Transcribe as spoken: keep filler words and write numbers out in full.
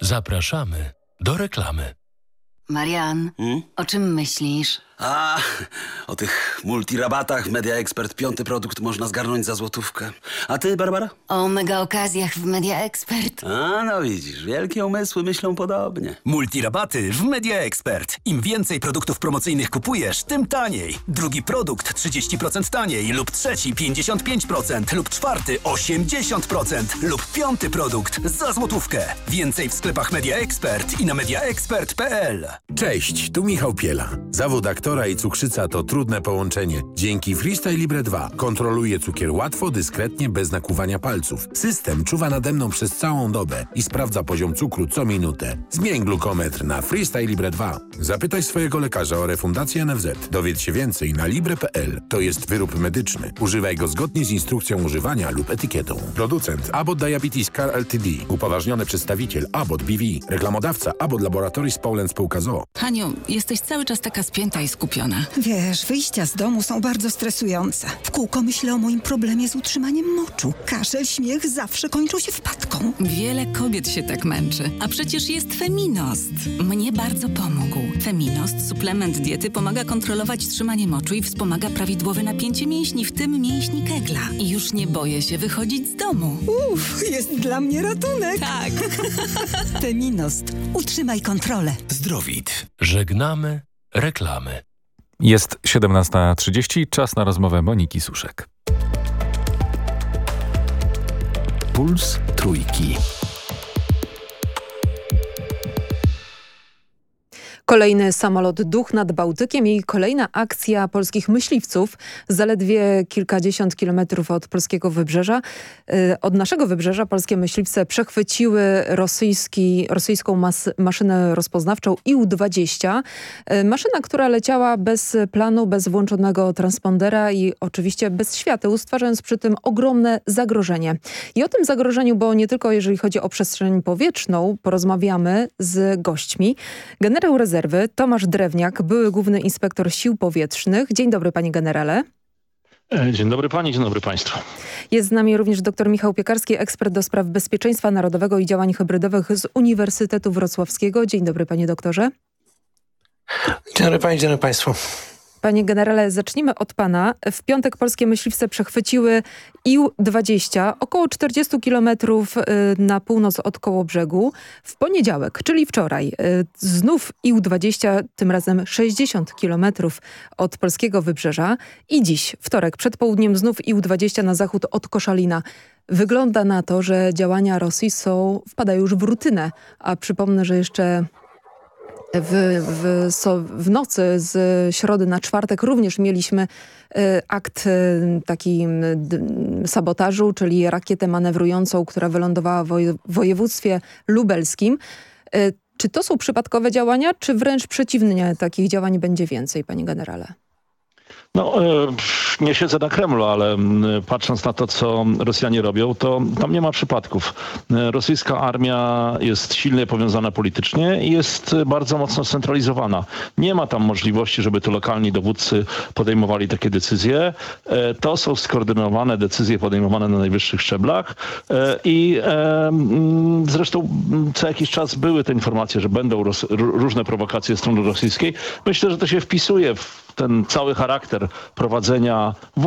Zapraszamy do reklamy. Marian, Hmm? o czym myślisz? A, o tych multirabatach w Media Expert piąty produkt można zgarnąć za złotówkę. A ty, Barbara? O mega okazjach w Media Expert. A, no widzisz, wielkie umysły myślą podobnie. Multirabaty w Media Expert. Im więcej produktów promocyjnych kupujesz, tym taniej. Drugi produkt trzydzieści procent taniej lub trzeci pięćdziesiąt pięć procent lub czwarty osiemdziesiąt procent lub piąty produkt za złotówkę. Więcej w sklepach Media Expert i na media expert kropka p l. Cześć, tu Michał Piela. Zawód aktora i cukrzyca to trudne połączenie. Dzięki Freestyle Libre dwa kontroluję cukier łatwo, dyskretnie, bez nakłuwania palców. System czuwa nade mną przez całą dobę i sprawdza poziom cukru co minutę. Zmień glukometr na Freestyle Libre dwa. Zapytaj swojego lekarza o refundację N F Z. Dowiedz się więcej na libre kropka p l. To jest wyrób medyczny. Używaj go zgodnie z instrukcją używania lub etykietą. Producent Abbott Diabetes Care Ltd. Upoważniony przedstawiciel Abbott B V. Reklamodawca Abbott Laboratories Poland Spółka z o o. Haniu, jesteś cały czas taka spięta i skupiona. Wiesz, wyjścia z domu są bardzo stresujące. W kółko myślę o moim problemie z utrzymaniem moczu. Kaszel, śmiech zawsze kończą się wpadką. Wiele kobiet się tak męczy. A przecież jest Feminost. Mnie bardzo pomógł. Feminost, suplement diety, pomaga kontrolować trzymanie moczu i wspomaga prawidłowe napięcie mięśni, w tym mięśni Kegla. I już nie boję się wychodzić z domu. Uff, jest dla mnie ratunek. Tak. Feminost. Utrzymaj kontrolę. Zdrowit. Żegnamy reklamy. Jest siedemnasta trzydzieści, czas na rozmowę Moniki Suszek. Puls Trójki. Kolejny samolot Duch nad Bałtykiem i kolejna akcja polskich myśliwców zaledwie kilkadziesiąt kilometrów od polskiego wybrzeża. Od naszego wybrzeża polskie myśliwce przechwyciły rosyjski, rosyjską mas, maszynę rozpoznawczą I U dwadzieścia. Maszyna, która leciała bez planu, bez włączonego transpondera i oczywiście bez świateł, stwarzając przy tym ogromne zagrożenie. I o tym zagrożeniu, bo nie tylko jeżeli chodzi o przestrzeń powietrzną, porozmawiamy z gośćmi. Generał rezerwy Tomasz Drewniak, były główny inspektor sił powietrznych. Dzień dobry, panie generale. Dzień dobry pani, dzień dobry państwu. Jest z nami również dr Michał Piekarski, ekspert do spraw bezpieczeństwa narodowego i działań hybrydowych z Uniwersytetu Wrocławskiego. Dzień dobry, panie doktorze. Dzień dobry pani, dzień dobry państwu. Panie generale, zacznijmy od pana. W piątek polskie myśliwce przechwyciły I U dwadzieścia około czterdzieści kilometrów na północ od Kołobrzegu. W poniedziałek, czyli wczoraj, znów I U dwadzieścia, tym razem sześćdziesiąt kilometrów od polskiego wybrzeża. I dziś, wtorek, przed południem, znów I U dwadzieścia na zachód od Koszalina. Wygląda na to, że działania Rosji są, wpadają już w rutynę. A przypomnę, że jeszcze W, w, so, w nocy z środy na czwartek również mieliśmy y, akt y, taki y, sabotażu, czyli rakietę manewrującą, która wylądowała w woje, województwie lubelskim. Y, czy to są przypadkowe działania, czy wręcz przeciwnie, takich działań będzie więcej, panie generale? No, nie siedzę na Kremlu, ale patrząc na to, co Rosjanie robią, to tam nie ma przypadków. Rosyjska armia jest silnie powiązana politycznie i jest bardzo mocno scentralizowana. Nie ma tam możliwości, żeby to lokalni dowódcy podejmowali takie decyzje. To są skoordynowane decyzje podejmowane na najwyższych szczeblach i zresztą co jakiś czas były te informacje, że będą ros- różne prowokacje ze strony rosyjskiej. Myślę, że to się wpisuje w ten cały charakter prowadzenia